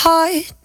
heart.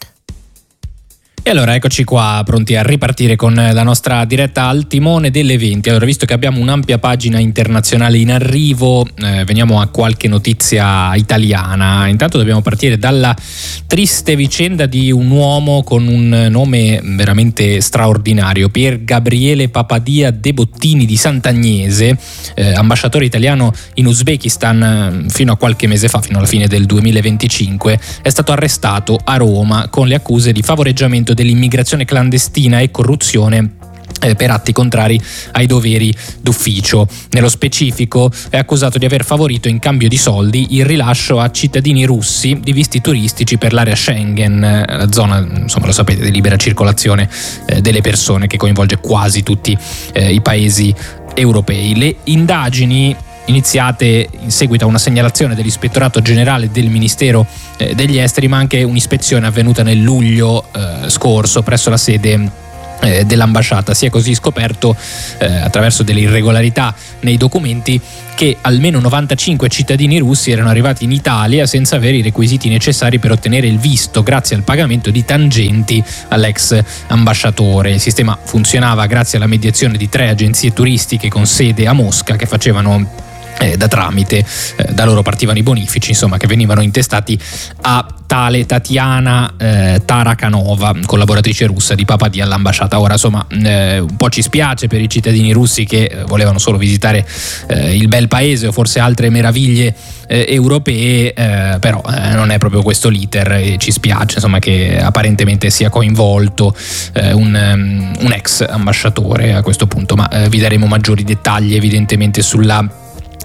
E allora eccoci qua, pronti a ripartire con la nostra diretta al timone dell'evento. Allora, visto che abbiamo un'ampia pagina internazionale in arrivo, veniamo a qualche notizia italiana. Intanto dobbiamo partire dalla triste vicenda di un uomo con un nome veramente straordinario, Pier Gabriele Papadia De Bottini di Sant'Agnese, ambasciatore italiano in Uzbekistan fino a qualche mese fa, fino alla fine del 2025, è stato arrestato a Roma con le accuse di favoreggiamento dell'immigrazione clandestina e corruzione per atti contrari ai doveri d'ufficio. Nello specifico è accusato di aver favorito in cambio di soldi il rilascio a cittadini russi di visti turistici per l'area Schengen, la zona, insomma, lo sapete, di libera circolazione delle persone che coinvolge quasi tutti i paesi europei. Le indagini iniziate in seguito a una segnalazione dell'Ispettorato Generale del Ministero degli Esteri, ma anche un'ispezione avvenuta nel luglio scorso presso la sede dell'ambasciata. Si è così scoperto attraverso delle irregolarità nei documenti che almeno 95 cittadini russi erano arrivati in Italia senza avere i requisiti necessari per ottenere il visto, grazie al pagamento di tangenti all'ex ambasciatore. Il sistema funzionava grazie alla mediazione di 3 agenzie turistiche con sede a Mosca che facevano da tramite, da loro partivano i bonifici, insomma, che venivano intestati a tale Tatiana Tarakanova, collaboratrice russa di Papadia all'ambasciata. Ora, insomma, un po' ci spiace per i cittadini russi che volevano solo visitare il bel paese o forse altre meraviglie europee, però non è proprio questo l'iter, e ci spiace, insomma, che apparentemente sia coinvolto un ex ambasciatore a questo punto, ma vi daremo maggiori dettagli evidentemente sulla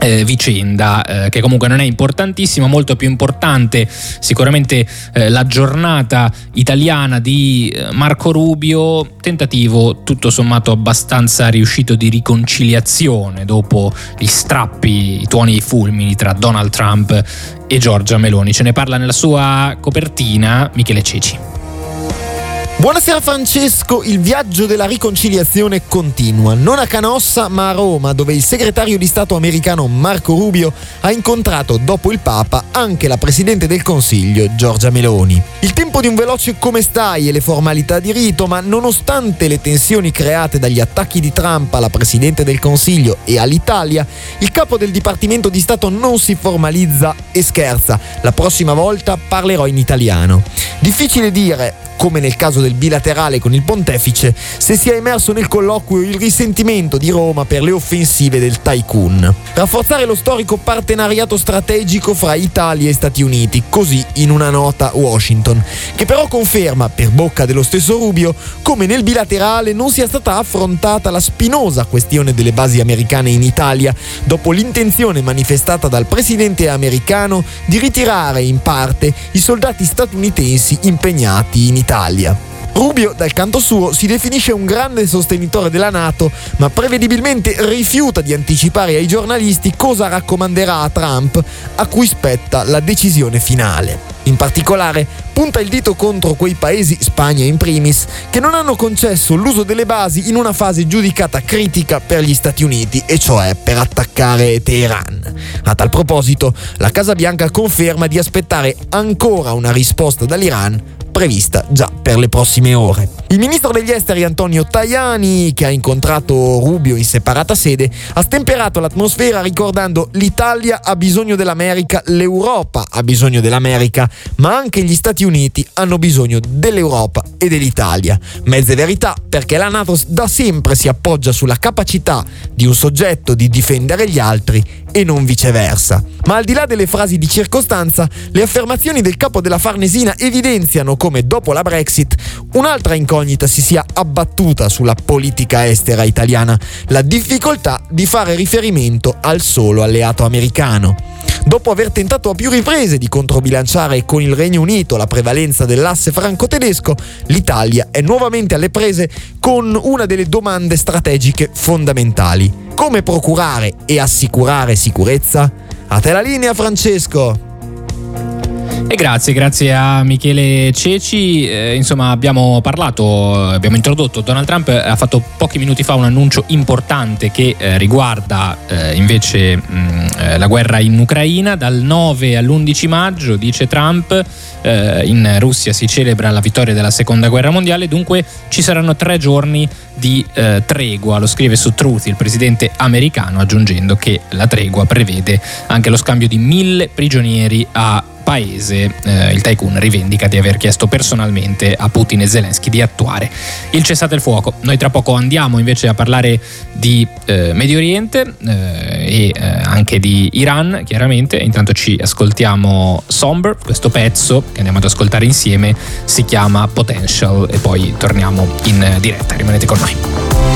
vicenda, che comunque non è importantissima. Molto più importante sicuramente la giornata italiana di Marco Rubio, tentativo tutto sommato abbastanza riuscito di riconciliazione dopo gli strappi, i tuoni e i fulmini tra Donald Trump e Giorgia Meloni. Ce ne parla nella sua copertina Michele Ceci. Buonasera Francesco, il viaggio della riconciliazione continua, non a Canossa ma a Roma, dove il segretario di Stato americano Marco Rubio ha incontrato dopo il Papa anche la Presidente del Consiglio Giorgia Meloni. Il tempo di un veloce come stai e le formalità di rito, ma nonostante le tensioni create dagli attacchi di Trump alla Presidente del Consiglio e all'Italia, il capo del Dipartimento di Stato non si formalizza e scherza: la prossima volta parlerò in italiano. Difficile dire, come nel caso del bilaterale con il pontefice, se sia emerso nel colloquio il risentimento di Roma per le offensive del tycoon. Rafforzare lo storico partenariato strategico fra Italia e Stati Uniti, così in una nota Washington, che però conferma, per bocca dello stesso Rubio, come nel bilaterale non sia stata affrontata la spinosa questione delle basi americane in Italia, dopo l'intenzione manifestata dal presidente americano di ritirare in parte i soldati statunitensi impegnati in Italia. Rubio, dal canto suo, si definisce un grande sostenitore della NATO, ma prevedibilmente rifiuta di anticipare ai giornalisti cosa raccomanderà a Trump, a cui spetta la decisione finale. In particolare, punta il dito contro quei paesi, Spagna in primis, che non hanno concesso l'uso delle basi in una fase giudicata critica per gli Stati Uniti, e cioè per attaccare Teheran. A tal proposito, la Casa Bianca conferma di aspettare ancora una risposta dall'Iran, prevista già per le prossime ore. Il ministro degli esteri Antonio Tajani, che ha incontrato Rubio in separata sede, ha stemperato l'atmosfera ricordando: l'Italia ha bisogno dell'America, l'Europa ha bisogno dell'America, ma anche gli Stati Uniti hanno bisogno dell'Europa e dell'Italia. Mezze verità, perché la NATO da sempre si appoggia sulla capacità di un soggetto di difendere gli altri e non viceversa. Ma al di là delle frasi di circostanza, le affermazioni del capo della Farnesina evidenziano come dopo la Brexit un'altra incognita si sia abbattuta sulla politica estera italiana: la difficoltà di fare riferimento al solo alleato americano. Dopo aver tentato a più riprese di controbilanciare con il Regno Unito la prevalenza dell'asse franco-tedesco, l'Italia è nuovamente alle prese con una delle domande strategiche fondamentali: come procurare e assicurare sicurezza? A te la linea, Francesco! E grazie a Michele Ceci. Insomma, abbiamo introdotto. Donald Trump ha fatto pochi minuti fa un annuncio importante che riguarda invece la guerra in Ucraina. Dal 9 all'11 maggio, dice Trump, in Russia si celebra la vittoria della seconda guerra mondiale, dunque ci saranno 3 giorni di tregua. Lo scrive su Truth il presidente americano, aggiungendo che la tregua prevede anche lo scambio di 1.000 prigionieri a paese. Il tycoon rivendica di aver chiesto personalmente a Putin e Zelensky di attuare il cessate il fuoco. Noi tra poco andiamo invece a parlare di Medio Oriente e anche di Iran, chiaramente. Intanto ci ascoltiamo Somber, questo pezzo che andiamo ad ascoltare insieme si chiama Potential, e poi torniamo in diretta. Rimanete con noi.